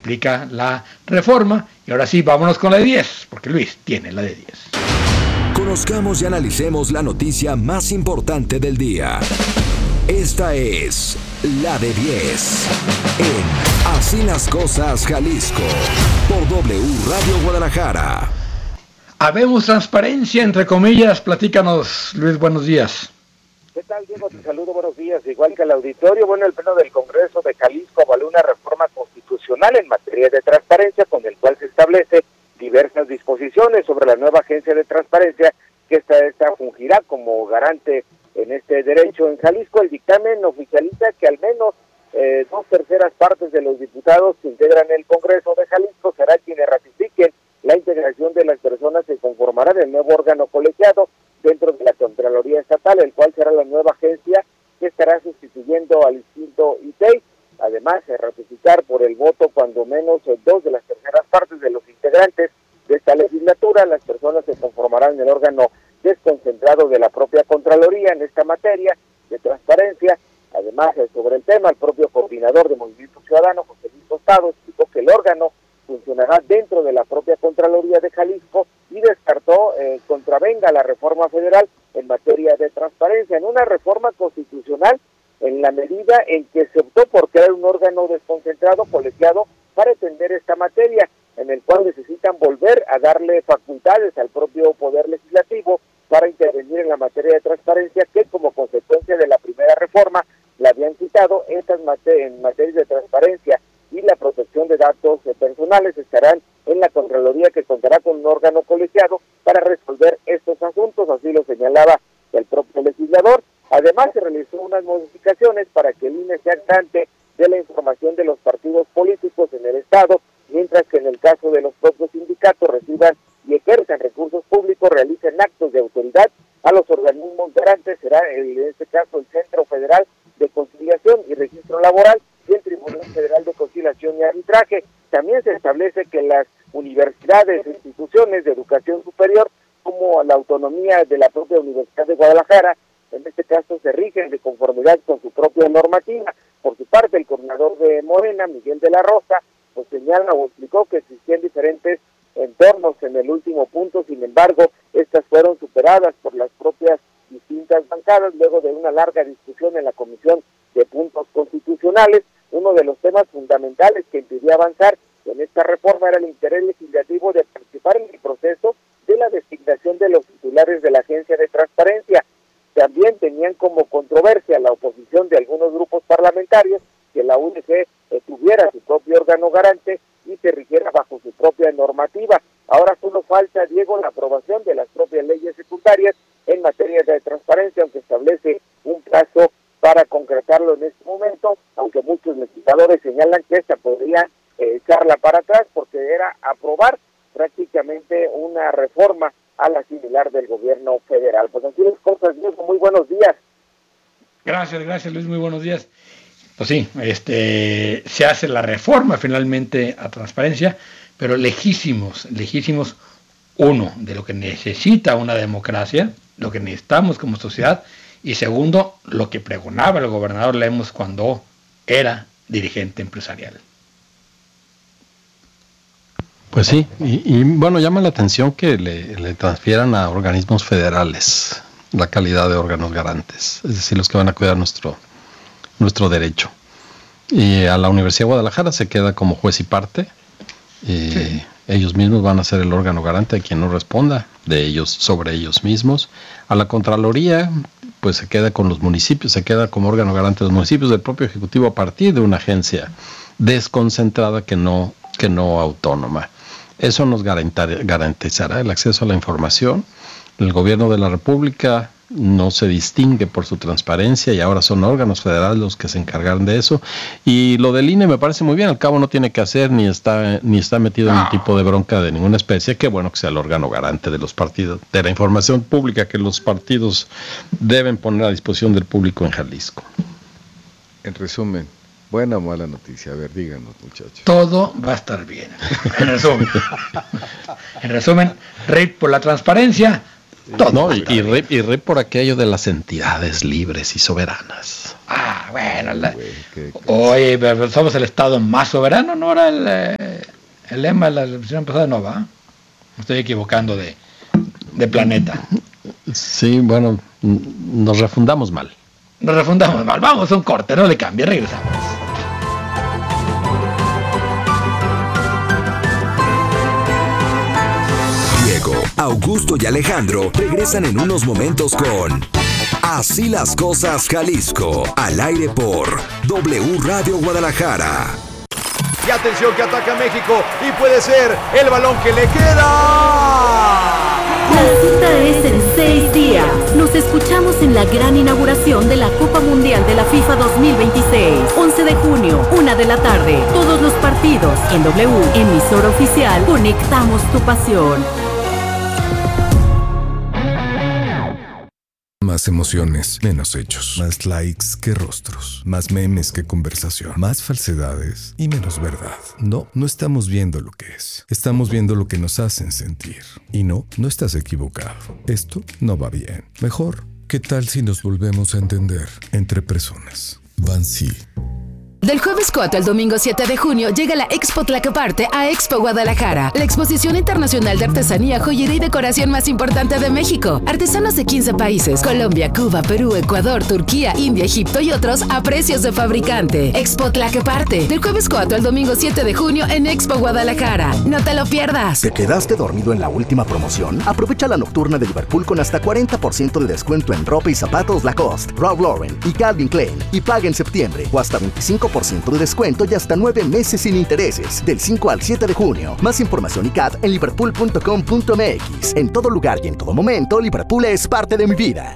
explica la reforma. Y ahora sí, vámonos con la de 10, porque Luis tiene la de 10. Conozcamos y analicemos la noticia más importante del día. Esta es la de 10 en Así las Cosas Jalisco por W Radio Guadalajara. Habemos transparencia, entre comillas. Platícanos, Luis, buenos días. ¿Qué tal, Diego? Te saludo, buenos días. Igual que al auditorio, el Pleno del Congreso de Jalisco avaló una reforma constitucional en materia de transparencia, con el cual se establece diversas disposiciones sobre la nueva agencia de transparencia, que esta fungirá como garante en este derecho en Jalisco. El dictamen oficializa que al menos 2/3 partes de los diputados que integran el Congreso de Jalisco serán quienes ratifiquen la integración de las personas que conformarán el nuevo órgano colegiado dentro de la Contraloría Estatal, el cual será la nueva agencia que estará sustituyendo al Instituto ITEI. Además, ratificar por el voto cuando menos 2/3 partes de los integrantes de esta legislatura, las personas que conformarán el órgano desconcentrado de la propia Contraloría en esta materia de transparencia. Además, sobre el tema, el propio coordinador de Movimiento Ciudadano, José Luis Tostado, explicó que el órgano funcionará dentro de la propia Contraloría de Jalisco y descartó contravenga la reforma federal en materia de transparencia, en una reforma constitucional en la medida en que se optó por crear un órgano desconcentrado, colegiado, para atender esta materia, en el cual necesitan volver a darle facultades al propio Poder Legislativo para intervenir en la materia de transparencia, que como consecuencia de la primera reforma la habían quitado. Estas en materia de transparencia y la protección de datos personales estarán en la Contraloría, que contará con un órgano colegiado para resolver estos asuntos, así lo señalaba el propio legislador. Además, se realizó unas modificaciones para que el INE sea garante de la información de los partidos políticos en el Estado, mientras que en el caso de los propios sindicatos reciban y ejerzan recursos públicos, realicen actos de autoridad a los organismos garantes. Será en este caso el Centro Federal de Conciliación y Registro Laboral y el Tribunal Federal de Conciliación y Arbitraje. También se establece que las universidades e instituciones de educación superior, como la autonomía de la propia Universidad de Guadalajara, en este caso se rigen de conformidad con su propia normativa. Por su parte, el coordinador de Morena, Miguel de la Rosa, señala o explicó que existían diferentes entornos en el último punto. Sin embargo, estas fueron superadas por las propias distintas bancadas luego de una larga discusión en la Comisión de Puntos Constitucionales. Uno de los temas fundamentales que impidía avanzar en esta reforma era el interés legislativo de participar en el proceso de la designación de los titulares de la Agencia de Transparencia. También tenían como controversia la oposición de algunos grupos parlamentarios que la UNG tuviera su propio órgano garante y se rigiera bajo su propia normativa. Ahora solo falta, Diego, la aprobación de las propias leyes secundarias en materia de transparencia, aunque establece un plazo para concretarlo en este momento, aunque muchos legisladores señalan que esta podría echarla para atrás porque era aprobar prácticamente una reforma a la similar del gobierno federal. Pues así las cosas, Diego, muy buenos días. Gracias Luis, muy buenos días. Pues sí, se hace la reforma finalmente a transparencia, pero lejísimos, uno, de lo que necesita una democracia, lo que necesitamos como sociedad, y segundo, lo que pregonaba el gobernador Lemos cuando era dirigente empresarial. Pues sí, y bueno, llama la atención que le transfieran a organismos federales la calidad de órganos garantes, es decir, los que van a cuidar nuestro derecho. Y a la Universidad de Guadalajara se queda como juez y parte. Sí. Ellos mismos van a ser el órgano garante a quien no responda de ellos sobre ellos mismos. A la Contraloría, pues se queda con los municipios, se queda como órgano garante de los municipios del propio Ejecutivo a partir de una agencia desconcentrada que no autónoma. Eso nos garantizará el acceso a la información. El gobierno de la República no se distingue por su transparencia y ahora son órganos federales los que se encargan de eso. Y lo del INE me parece muy bien, al cabo no tiene que hacer ni está metido en ningún tipo de bronca de ninguna especie. Qué bueno que sea el órgano garante de los partidos, de la información pública que los partidos deben poner a disposición del público en Jalisco. En resumen, ¿buena o mala noticia? A ver, díganos, muchachos. Todo va a estar bien. En resumen, rey por la transparencia. Todo. No, y rey por aquello de las entidades libres y soberanas. Bueno, qué oye, pero somos el estado más soberano, ¿no era el lema de la elección pasada? No va. Me estoy equivocando de planeta. Sí, bueno, nos refundamos mal. Nos refundamos mal. Vamos a un corte, no le cambie, regresamos. Diego, Augusto y Alejandro regresan en unos momentos con Así las Cosas Jalisco, al aire por W Radio Guadalajara. Y atención que ataca México y puede ser el balón que le queda. La cita es en 6 días. Nos escuchamos en la gran inauguración de la Copa Mundial de la FIFA 2026. 11 de junio, 1 de la tarde. Todos los partidos en W, emisora oficial. Conectamos tu pasión. Más emociones, menos hechos. Más likes que rostros. Más memes que conversación. Más falsedades y menos verdad. No estamos viendo lo que es. Estamos viendo lo que nos hacen sentir. Y no estás equivocado. Esto no va bien. Mejor, ¿qué tal si nos volvemos a entender entre personas? Bansi. Del jueves 4 al domingo 7 de junio llega la Expo Tlacoparte a Expo Guadalajara, la exposición internacional de artesanía, joyería y decoración más importante de México. Artesanos de 15 países, Colombia, Cuba, Perú, Ecuador, Turquía, India, Egipto y otros a precios de fabricante. Expo Tlacoparte, del jueves 4 al domingo 7 de junio en Expo Guadalajara. No te lo pierdas. ¿Te quedaste dormido en la última promoción? Aprovecha la nocturna de Liverpool con hasta 40% de descuento en ropa y zapatos Lacoste, Ralph Lauren y Calvin Klein y paga en septiembre o hasta 25% de descuento y hasta 9 meses sin intereses, del 5 al 7 de junio. Más información y CAT en liverpool.com.mx. En todo lugar y en todo momento, Liverpool es parte de mi vida.